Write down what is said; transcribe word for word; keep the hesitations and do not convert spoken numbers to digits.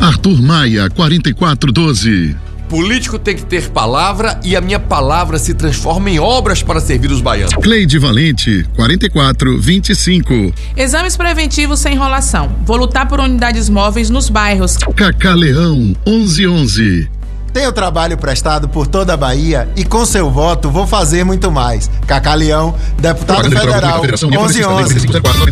Arthur Maia, quarenta e quatro doze. Político tem que ter palavra e a minha palavra se transforma em obras para servir os baianos. Cleide Valente, quarenta e quatro vinte e cinco. Exames preventivos sem enrolação. Vou lutar por unidades móveis nos bairros. Cacá Leão, onze onze. Tenho trabalho prestado por toda a Bahia e com seu voto vou fazer muito mais. Cacá Leão, deputado federal, onze onze.